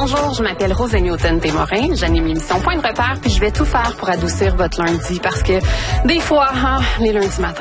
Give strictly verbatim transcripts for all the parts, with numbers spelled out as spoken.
Bonjour, je m'appelle Rose Newton-Témorin. J'anime l'émission Point de repère, puis je vais tout faire pour adoucir votre lundi parce que des fois, hein, les lundis matins.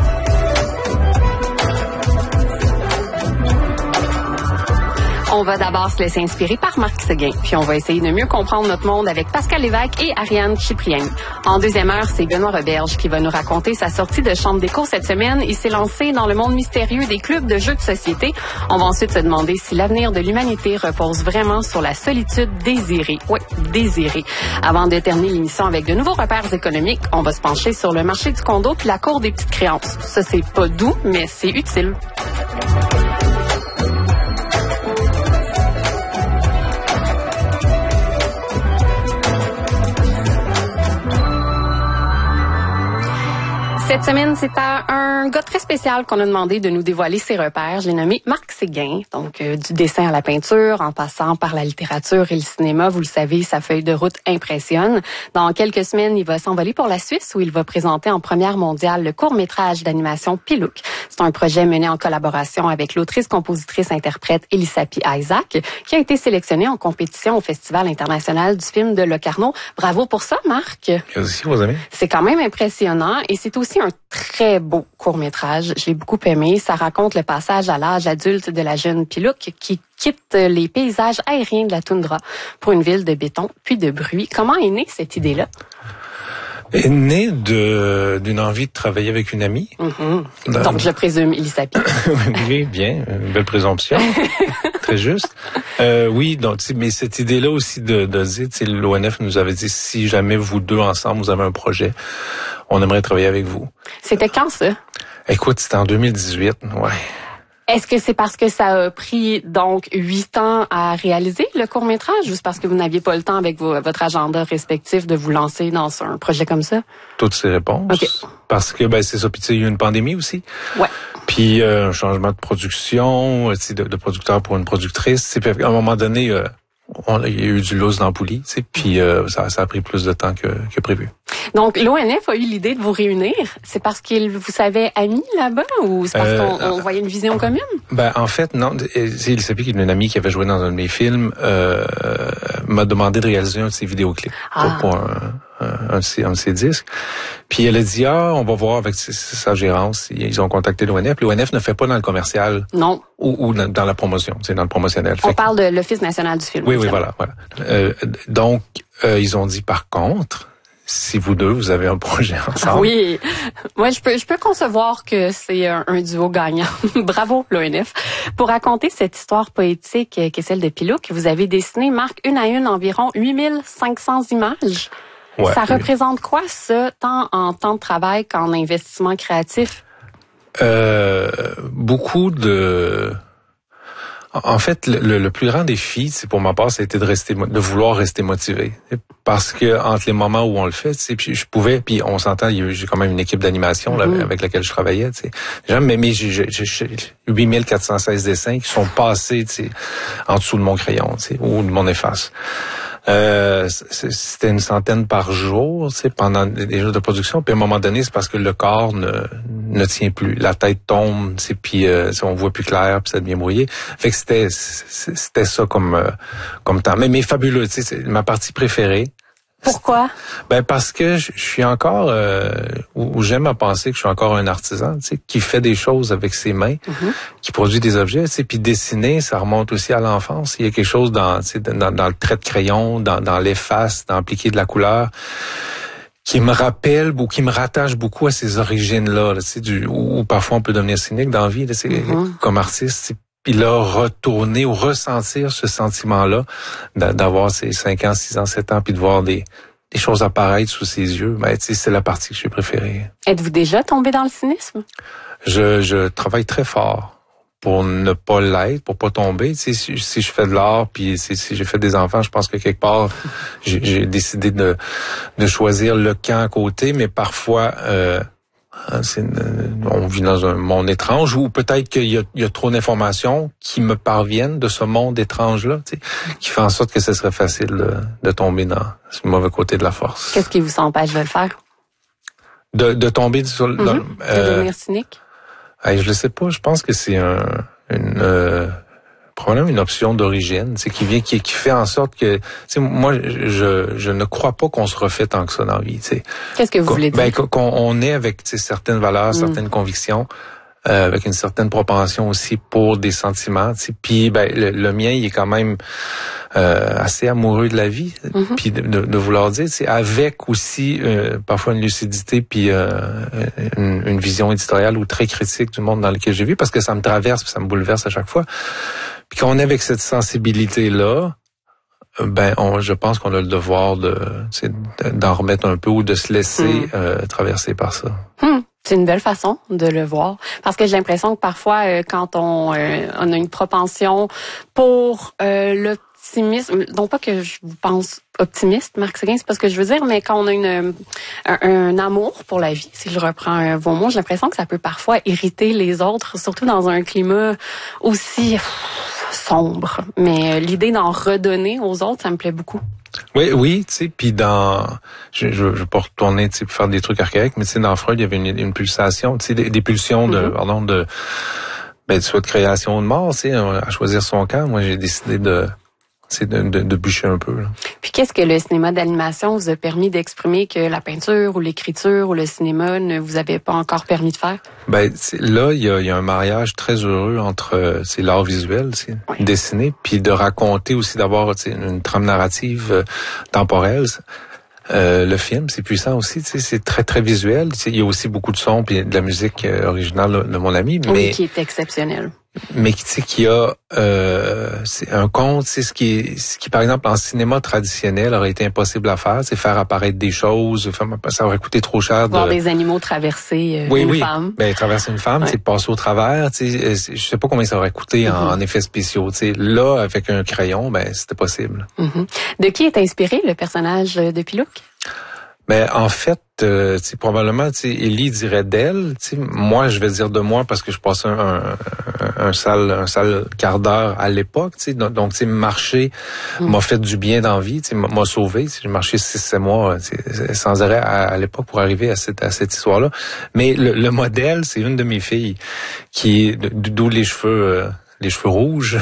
On va d'abord se laisser inspirer par Marc Séguin, puis on va essayer de mieux comprendre notre monde avec Pascal Lévesque et Ariane Cipriani. En deuxième heure, c'est Benoît Roberge qui va nous raconter sa sortie de chambre d'écho cette semaine. Il s'est lancé dans le monde mystérieux des clubs de jeux de société. On va ensuite se demander si l'avenir de l'humanité repose vraiment sur la solitude désirée. Oui, désirée. Avant de terminer l'émission avec de nouveaux repères économiques, on va se pencher sur le marché du condo puis la cour des petites créances. Ça, c'est pas doux, mais c'est utile. Cette semaine, c'est à un gars très spécial qu'on a demandé de nous dévoiler ses repères. Je l'ai nommé Marc Séguin, donc euh, du dessin à la peinture, en passant par la littérature et le cinéma. Vous le savez, sa feuille de route impressionne. Dans quelques semaines, il va s'envoler pour la Suisse où il va présenter en première mondiale le court-métrage d'animation Pilouk. C'est un projet mené en collaboration avec l'autrice, compositrice, interprète Elisapie Isaac, qui a été sélectionnée en compétition au Festival international du film de Locarno. Bravo pour ça, Marc. Merci, vos amis. C'est quand même impressionnant et c'est aussi un très beau court-métrage. Je l'ai beaucoup aimé. Ça raconte le passage à l'âge adulte de la jeune Pilouk qui quitte les paysages aériens de la toundra pour une ville de béton puis de bruit. Comment est née cette idée-là? Est née de d'une envie de travailler avec une amie. Mm-hmm. Dans... Donc, je présume Elisapie. Oui, bien. Une belle présomption. Très juste. Euh, oui, donc, mais cette idée-là aussi de, de dire, l'O N F nous avait dit, si jamais vous deux ensemble, vous avez un projet, on aimerait travailler avec vous. C'était quand, ça? Écoute, c'était en deux mille dix-huit, ouais. Est-ce que c'est parce que ça a pris donc huit ans à réaliser le court-métrage, ou c'est parce que vous n'aviez pas le temps avec vos, votre agenda respectif de vous lancer dans un projet comme ça? Toutes ces réponses. Okay. Parce que, ben, c'est ça. Puis, tu sais, il y a eu une pandémie aussi. Ouais. Puis, euh, un changement de production, tu sais, de, de producteur pour une productrice. Puis, à un moment donné, euh, on, il y a eu du lousse dans la poulie, tu sais, puis euh, ça, ça a pris plus de temps que, que prévu. Donc, l'O N F a eu l'idée de vous réunir. C'est parce qu'il vous savait amis là-bas ou c'est parce euh, qu'on on voyait une vision commune? Ben, en fait, non. Elisapie, qui est une amie qui avait joué dans un de mes films, euh, m'a demandé de réaliser un de ses vidéoclips ah. pour, pour un, un, un, de ses, un de ses disques. Puis elle a dit, ah, on va voir avec sa gérance. Ils ont contacté l'O N F. L'O N F ne fait pas dans le commercial. Non. Ou, ou dans, dans la promotion, c'est dans le promotionnel. On fait parle que... de l'Office national du film. Oui, oui, voilà. voilà. Euh, donc, euh, ils ont dit, par contre, si vous deux, vous avez un projet ensemble. Oui. Moi, je peux, je peux concevoir que c'est un, un duo gagnant. Bravo, l'O N F. Pour raconter cette histoire poétique qui est celle de Pilouk, vous avez dessiné, Marc, une à une environ huit mille cinq cents images. Ouais, ça oui. représente quoi, ça, tant en temps de travail qu'en investissement créatif? Euh, beaucoup de... En fait, le, le plus grand défi, c'est pour ma part, c'était de rester, de vouloir rester motivé, parce que entre les moments où on le fait, tu sais, puis je pouvais, puis on s'entend, j'ai quand même une équipe d'animation là, mm-hmm. avec laquelle je travaillais, tu sais. Déjà, mais mais j'ai, j'ai huit mille quatre cent seize dessins qui sont passés, tu sais, en dessous de mon crayon, tu sais, ou de mon efface. Euh, c'était une centaine par jour, tu sais, pendant des jours de production. Puis à un moment donné, c'est parce que le corps ne ne tient plus, la tête tombe, tu sais, puis euh, on voit plus clair, puis ça devient brouillé. Fait que c'était c'était ça comme euh, comme temps. Mais mais fabuleux, tu sais, c'est ma partie préférée. Pourquoi? Ben parce que je, je suis encore euh, où, où j'aime à penser que je suis encore un artisan, tu sais, qui fait des choses avec ses mains, mm-hmm. qui produit des objets, tu sais, puis dessiner, ça remonte aussi à l'enfance. Il y a quelque chose dans, tu sais, dans, dans le trait de crayon, dans, dans l'efface, dans appliquer de la couleur, qui me rappelle ou qui me rattache beaucoup à ces origines-là, là, tu sais, du où, où parfois on peut devenir cynique dans la vie, là, c'est, mm-hmm. comme artiste. Puis là, retourner ou ressentir ce sentiment-là, d'avoir ces cinq ans, six ans, sept ans, puis de voir des, des choses apparaître sous ses yeux, ben, tu sais, c'est la partie que j'ai préférée. Êtes-vous déjà tombé dans le cynisme? Je, je travaille très fort pour ne pas l'être, pour pas tomber. Tu sais, si, si je fais de l'art, puis si, si j'ai fait des enfants, je pense que quelque part, j'ai, j'ai décidé de, de choisir le camp à côté, mais parfois... Euh, C'est une, on vit dans un monde étrange ou peut-être qu'il y a, il y a trop d'informations qui me parviennent de ce monde étrange-là, tu sais, qui fait en sorte que ce serait facile de, de tomber dans ce mauvais côté de la force. Qu'est-ce qui vous empêche de le faire? De, de tomber sur le... Mm-hmm. Euh, de devenir cynique? Hey, je le sais pas, je pense que c'est un, une... Euh, probablement une option d'origine, c'est qui vient, qui, qui fait en sorte que, tu sais, moi, je, je ne crois pas qu'on se refait tant que ça dans la vie, tu sais. Qu'est-ce que vous voulez dire? Ben, qu'on on est avec, tu sais, certaines valeurs, mm. certaines convictions, euh, avec une certaine propension aussi pour des sentiments, tu sais. Puis, ben, le, le mien, il est quand même euh, assez amoureux de la vie, mm-hmm. puis de, de, de vouloir dire, c'est avec aussi euh, parfois une lucidité, puis euh, une, une vision éditoriale ou très critique du monde dans lequel j'ai vu, parce que ça me traverse, puis ça me bouleverse à chaque fois. Puis quand on est avec cette sensibilité-là, ben, on, je pense qu'on a le devoir de, d'en remettre un peu ou de se laisser mm. euh, traverser par ça. Mm. C'est une belle façon de le voir, parce que j'ai l'impression que parfois, euh, quand on, euh, on a une propension pour euh, l'optimisme, non pas que je vous pense optimiste, Marc Séguin, c'est pas ce que je veux dire, mais quand on a une, un, un amour pour la vie, si je reprends euh, vos mots, j'ai l'impression que ça peut parfois irriter les autres, surtout dans un climat aussi pff, sombre. Mais euh, l'idée d'en redonner aux autres, ça me plaît beaucoup. Oui, oui, tu sais, puis dans, je, je, je veux pas retourner, tu sais, pour faire des trucs archaïques, mais tu sais, dans Freud, il y avait une, une pulsation, tu sais, des, des pulsions de, mm-hmm. pardon, de, ben, soit de création ou de mort, tu sais, à choisir son camp. Moi, j'ai décidé de, c'est de, de, de bûcher un peu. Là. Puis qu'est-ce que le cinéma d'animation vous a permis d'exprimer que la peinture ou l'écriture ou le cinéma ne vous avait pas encore permis de faire? Ben là, il y a, y a un mariage très heureux entre c'est l'art visuel, c'est oui. dessiner, puis de raconter aussi, d'avoir une trame narrative euh, temporelle. Euh, le film, c'est puissant aussi, tu sais, c'est très très visuel. Il y a aussi beaucoup de sons puis de la musique euh, originale de mon ami, mais oui, qui est exceptionnel. Mais tu sais qu'il y a euh, c'est un conte, c'est ce qui ce qui par exemple en cinéma traditionnel aurait été impossible à faire, c'est faire apparaître des choses, ça aurait coûté trop cher. Voir de... des animaux traverser euh, oui, une oui. femme. Ben traverser une femme, ouais. c'est passer au travers, tu sais, je sais pas combien ça aurait coûté mm-hmm. en, en effets spéciaux, tu sais. Là avec un crayon, ben c'était possible. Mm-hmm. De qui est inspiré le personnage de Pilouc? Ben en fait, euh, tu sais, probablement, tu sais, Élie dirait d'elle. Tu sais, moi, je vais dire de moi parce que je passe un, un, un sale, un sale quart d'heure à l'époque. Tu sais, donc, tu sais, marcher mm. m'a fait du bien dans la vie. Tu sais, m'a sauvé. J'ai marché six, sept mois, tu sais, sans arrêt à, à l'époque pour arriver à cette, à cette histoire-là. Mais le, le modèle, c'est une de mes filles qui, d'où les cheveux. Euh, les cheveux rouges.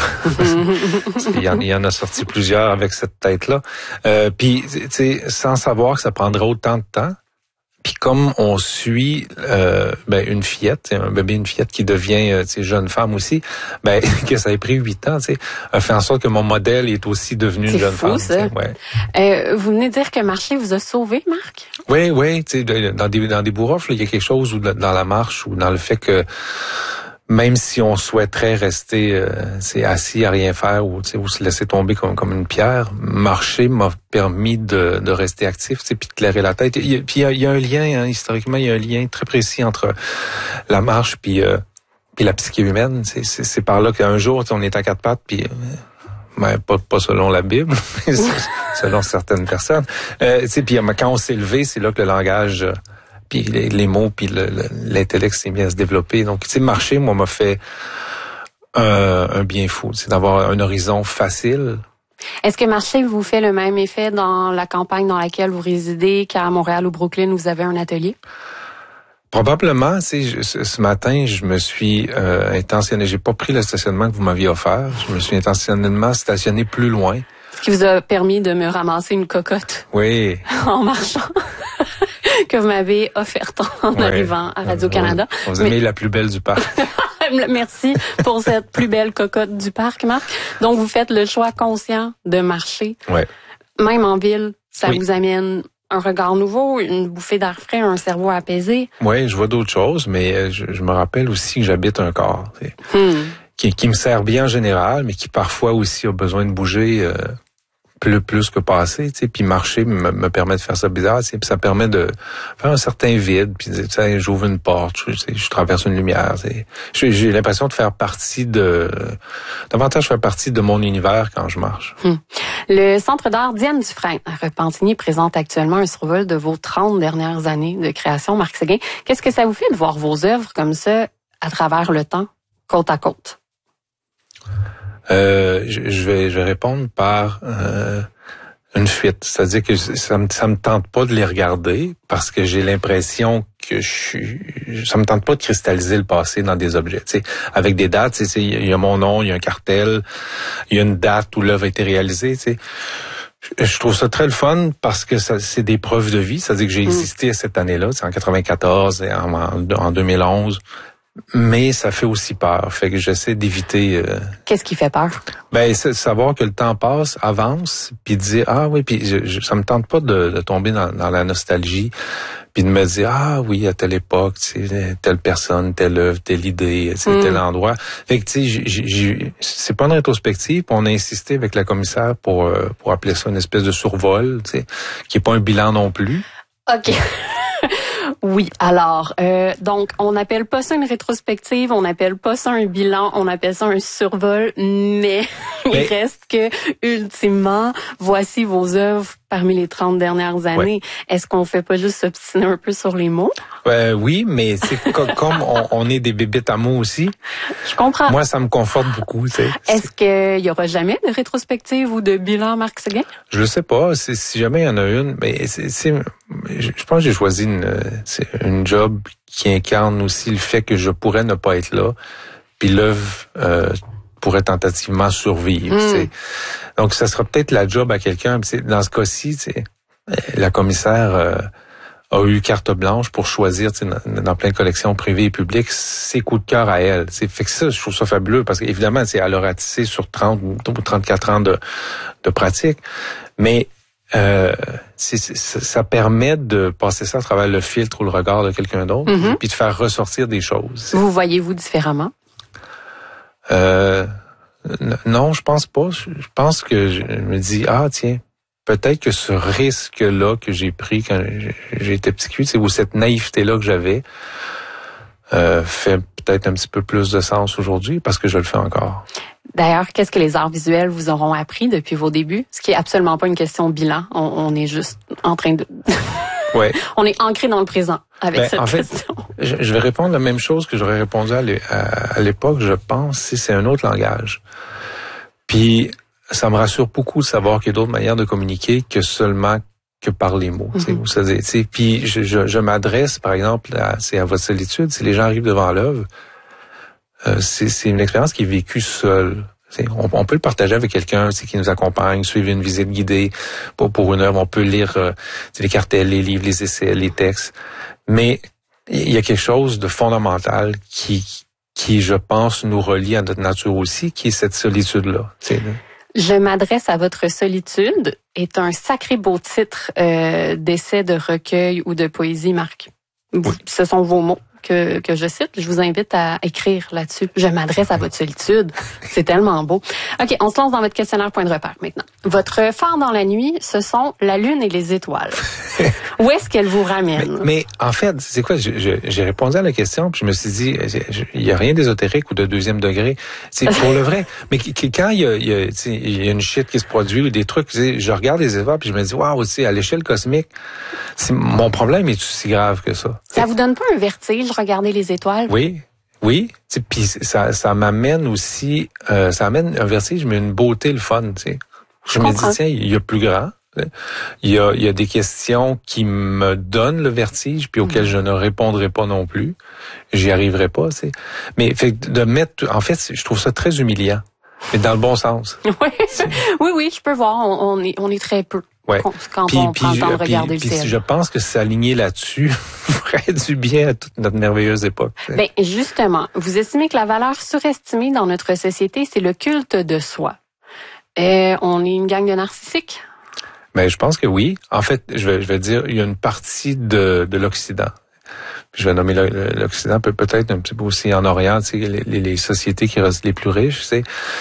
il, y en, il y en a sorti plusieurs avec cette tête-là. Euh, puis, tu sais, sans savoir que ça prendrait autant de temps. Puis comme on suit euh, ben, une fillette, un bébé, une fillette qui devient euh, jeune femme aussi, ben que ça ait pris huit ans, tu sais, a fait en sorte que mon modèle est aussi devenu une jeune femme. C'est fou, ça. Ouais. Euh, vous venez de dire que Marcher vous a sauvé, Marc? Oui, oui. Tu sais, dans des dans des bourrafles, il y a quelque chose où dans la marche ou dans le fait que même si on souhaiterait rester euh, c'est assis à rien faire ou, ou se laisser tomber comme comme une pierre, marcher m'a permis de, de rester actif, puis de clairer la tête. Il y a, puis il y a, il y a un lien, hein, historiquement, il y a un lien très précis entre la marche puis euh, puis la psyché humaine. C'est, c'est, c'est par là qu'un jour, on est à quatre pattes, puis ben, pas, pas selon la Bible, mais selon certaines personnes. Euh, puis quand on s'est levé, c'est là que le langage... puis les, les mots, puis le, le, l'intellect s'est mis à se développer. Donc, tu sais, marcher, moi, m'a fait un, un bien fou. C'est d'avoir un horizon facile. Est-ce que marcher vous fait le même effet dans la campagne dans laquelle vous résidez qu'à Montréal ou Brooklyn, vous avez un atelier? Probablement. Tu sais, ce matin, je me suis euh, intentionné. J'ai pas pris le stationnement que vous m'aviez offert. Je me suis intentionnellement stationné plus loin. Ce qui vous a permis de me ramasser une cocotte. Oui. En marchant. Que vous m'avez offerte en ouais. arrivant à Radio-Canada. On vous a mis la plus belle du parc. Merci pour cette plus belle cocotte du parc, Marc. Donc, vous faites le choix conscient de marcher. Ouais. Même en ville, ça oui. vous amène un regard nouveau, une bouffée d'air frais, un cerveau apaisé. Oui, je vois d'autres choses, mais je, je me rappelle aussi que j'habite un corps hmm. qui, qui me sert bien en général, mais qui parfois aussi a besoin de bouger... Euh, plus plus que passer, tu sais, puis marcher me, me permet de faire ça bizarre, tu sais, puis ça permet de faire un certain vide, puis tu sais, j'ouvre une porte, je, je, je traverse une lumière, tu sais. J'ai, j'ai l'impression de faire partie de, davantage faire partie de mon univers quand je marche. Hum. Le Centre d'art Diane Dufresne à Repentigny présente actuellement un survol de vos trente dernières années de création, Marc Séguin. Qu'est-ce que ça vous fait de voir vos œuvres comme ça à travers le temps, côte à côte? Euh, je, je vais je vais répondre par euh, une fuite, c'est-à-dire que ça me ça me tente pas de les regarder parce que j'ai l'impression que je suis, ça me tente pas de cristalliser le passé dans des objets. Tu sais, avec des dates, tu sais, il y a mon nom, il y a un cartel, il y a une date où l'œuvre a été réalisée. Tu sais, je trouve ça très le fun parce que ça, c'est des preuves de vie. C'est-à-dire que j'ai existé mmh. cette année-là, c'est en quatre-vingt-quatorze et en, en deux mille onze. Mais ça fait aussi peur. Fait que j'essaie d'éviter... Euh... Qu'est-ce qui fait peur? Ben, c'est de savoir que le temps passe, avance, puis de dire, ah oui, puis je, je, ça me tente pas de, de tomber dans, dans la nostalgie, puis de me dire, ah oui, à telle époque, tu sais, telle personne, telle œuvre, telle idée, tu sais, mm. tel endroit. Fait que, tu sais, c'est pas une rétrospective, puis on a insisté avec la commissaire pour, euh, pour appeler ça une espèce de survol, tu sais, qui est pas un bilan non plus. OK. Oui, alors, euh, donc, on n'appelle pas ça une rétrospective, on n'appelle pas ça un bilan, on appelle ça un survol, mais, mais... il reste que, ultimement, voici vos œuvres parmi les trente dernières années. Ouais. Est-ce qu'on fait pas juste s'obstiner un peu sur les mots? Euh, oui, mais c'est comme on, on est des bébites à mots aussi. Je comprends. Moi, ça me conforte beaucoup. Tu sais. Est-ce qu'il y aura jamais de rétrospective ou de bilan Marc Séguin? Je le sais pas. C'est, si jamais il y en a une, mais c'est, c'est, je pense que j'ai choisi une, c'est une job qui incarne aussi le fait que je pourrais ne pas être là, puis l'œuvre euh, pourrait tentativement survivre. Mm. Tu sais. Donc, ça sera peut-être la job à quelqu'un. Dans ce cas-ci, tu sais, la commissaire euh, a eu carte blanche pour choisir, tu sais, dans, dans plein de collections privées et publiques, ses coups de cœur à elle. Tu sais. Fait que ça, je trouve ça fabuleux parce qu'évidemment, c'est elle a ratissé sur trente ou trente-quatre ans de, de pratique, mais euh, c'est, c'est, ça permet de passer ça à travers le filtre ou le regard de quelqu'un d'autre, mm-hmm. puis de faire ressortir des choses. Vous voyez-vous différemment? Euh, non, je pense pas. Je pense que je me dis, ah tiens, peut-être que ce risque-là que j'ai pris quand j'ai été petit cul, c'est ou cette naïveté-là que j'avais, euh, fait peut-être un petit peu plus de sens aujourd'hui parce que je le fais encore. D'ailleurs, qu'est-ce que les arts visuels vous auront appris depuis vos débuts? Ce qui est absolument pas une question de bilan. On, on est juste en train de... Ouais. On est ancré dans le présent avec ben, cette en question. Fait, je, je vais répondre la même chose que j'aurais répondu à, à, à l'époque, je pense, si c'est un autre langage. Puis, ça me rassure beaucoup de savoir qu'il y a d'autres manières de communiquer que seulement que par les mots. Mm-hmm. C'est, c'est, puis, je, je, je m'adresse, par exemple, à, c'est à votre solitude. Si les gens arrivent devant l'œuvre, euh, c'est, c'est une expérience qui est vécue seule. On, on peut le partager avec quelqu'un qui nous accompagne, suivre une visite guidée pour, pour une œuvre. On peut lire euh, les cartels, les livres, les essais, les textes. Mais il y a quelque chose de fondamental qui, qui, je pense, nous relie à notre nature aussi, qui est cette solitude-là. T'sais. Je m'adresse à votre solitude est un sacré beau titre euh, d'essai, de recueil ou de poésie, Marc. Oui. Ce sont vos mots que, que je cite. Je vous invite à écrire là-dessus. Je m'adresse à votre solitude. C'est tellement beau. OK, on se lance dans votre questionnaire point de repère maintenant. Votre phare dans la nuit, ce sont la lune et les étoiles. Où est-ce qu'elles vous ramènent? Mais, mais en fait, c'est quoi? Je, je, j'ai répondu à la question, puis je me suis dit, il y a rien d'ésotérique ou de deuxième degré. C'est pour le vrai. Mais quand il y a, il y a, il y a une shit qui se produit ou des trucs, je regarde les étoiles puis je me dis, waouh, à l'échelle cosmique, c'est, mon problème est aussi grave que ça. Ça vous donne pas un vertige, regarder les étoiles? Oui. Oui, puis ça, ça m'amène aussi, euh, ça amène un vertige, mais une beauté, le fun, tu sais. Je, je me comprends. dis, tiens, il y a plus grand. Il y a, il y a des questions qui me donnent le vertige, puis auxquelles mmh. je ne répondrai pas non plus. J'y arriverai pas, tu sais. Mais fait de mettre, en fait, je trouve ça très humiliant, mais dans le bon sens. Oui, oui, oui, je peux voir. On, on est, on est très peu. Ouais. Quand puis, on puis, prend le temps de regarder puis, le ciel. Puis je pense que s'aligner là-dessus ferait du bien à toute notre merveilleuse époque. Ben justement, vous estimez que la valeur surestimée dans notre société, c'est le culte de soi. Euh, on est une gang de narcissiques? Ben je pense que oui. En fait, je vais, je vais dire, il y a une partie de, de l'Occident. Je vais nommer l'Occident, peut peut-être un petit peu aussi en Orient, tu sais, les, les sociétés qui restent les plus riches, tu sais.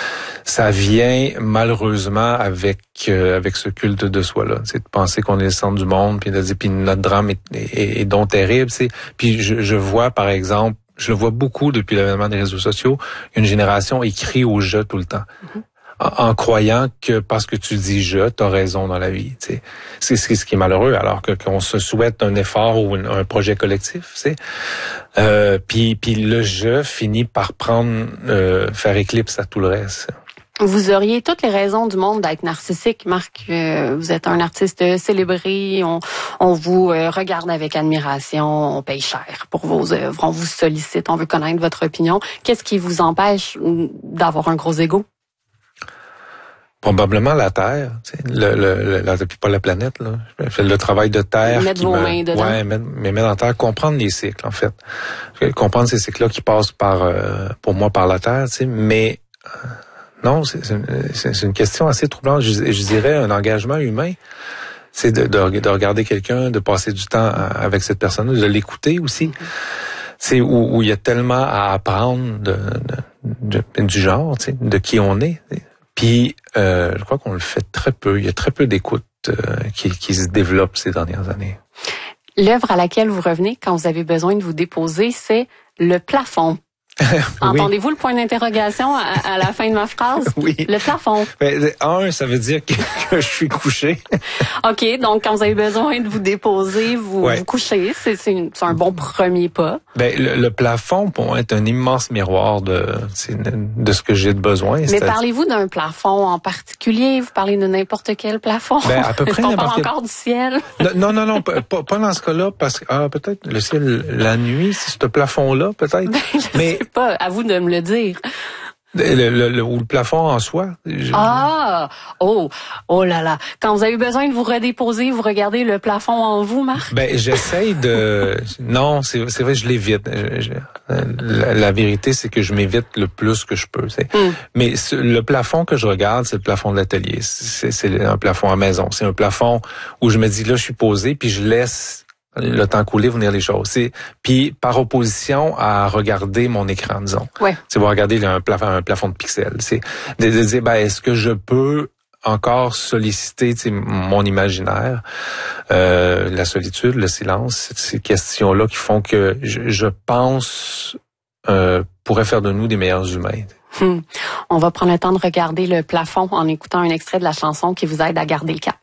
Ça vient malheureusement avec euh, avec ce culte de soi-là, c'est de penser qu'on est le centre du monde, puis de dire puis notre drame est, est, est donc terrible, c'est. Puis je, je vois par exemple, je le vois beaucoup depuis l'avènement des réseaux sociaux, une génération écrit au jeu tout le temps. Mm-hmm. En, en croyant que parce que tu dis je, t'as raison dans la vie, tu sais. C'est, c'est ce qui est malheureux, alors que qu'on se souhaite un effort ou un, un projet collectif, tu sais. Euh, puis puis le je finit par prendre euh, faire éclipse à tout le reste. Vous auriez toutes les raisons du monde d'être narcissique, Marc. Euh, vous êtes un artiste célébré, on, on vous euh, regarde avec admiration, on paye cher pour vos œuvres, on vous sollicite, on veut connaître votre opinion. Qu'est-ce qui vous empêche d'avoir un gros ego? Probablement la Terre, tu sais, le, le, la, pas la planète, là. Je fais le travail de Terre. Mettre qui vos me, mains dedans. Ouais, mettre, mais mettre en Terre, comprendre les cycles, en fait. Comprendre ces cycles-là qui passent par, euh, pour moi, par la Terre, tu sais, mais... Euh, Non, c'est, c'est, c'est une question assez troublante. Je, je dirais un engagement humain, c'est de, de, de regarder quelqu'un, de passer du temps avec cette personne, de l'écouter aussi. Mm-hmm. C'est où, où il y a tellement à apprendre de, de, de, du genre, tu sais, de qui on est. Puis, euh, je crois qu'on le fait très peu. Il y a très peu d'écoute euh, qui, qui se développe ces dernières années. L'œuvre à laquelle vous revenez quand vous avez besoin de vous déposer, c'est Le plafond. Entendez-vous oui. Le point d'interrogation à, à la fin de ma phrase? Oui. Le plafond. Ben, un, ça veut dire que, que je suis couché. OK, donc quand vous avez besoin de vous déposer, vous ouais. vous couchez. C'est, c'est, une, c'est un bon premier pas. Ben, le, le plafond, pour moi, est un immense miroir de, de ce que j'ai de besoin. Mais c'est-à-dire... parlez-vous d'un plafond en particulier? Vous parlez de n'importe quel plafond? Ben, à peu près on n'importe parle quel... encore du ciel? Non, non, non, pas, pas dans ce cas-là, parce que, ah, peut-être le ciel, la nuit, c'est ce plafond-là, peut-être. Ben, je Mais... sais pas, à vous de me le dire. Le, le, le, ou le plafond en soi. Je... Ah! Oh! Oh là là! Quand vous avez besoin de vous redéposer, vous regardez le plafond en vous, Marc? Ben, j'essaye de... Non, c'est, c'est vrai, je l'évite. Je, je... La, la vérité, c'est que je m'évite le plus que je peux. Mm. Mais ce, le plafond que je regarde, c'est le plafond de l'atelier. C'est, c'est un plafond à maison. C'est un plafond où je me dis, là, je suis posé, puis je laisse le temps couler, venir les choses. C'est, puis par opposition à regarder mon écran, disons. Ouais. C'est voir regarder un plafond, un plafond de pixels. C'est de, de dire, ben, est-ce que je peux encore solliciter mon imaginaire, euh, la solitude, le silence, ces questions-là qui font que je, je pense euh, pourraient faire de nous des meilleurs humains. Hum. On va prendre le temps de regarder le plafond en écoutant un extrait de la chanson qui vous aide à garder le cap.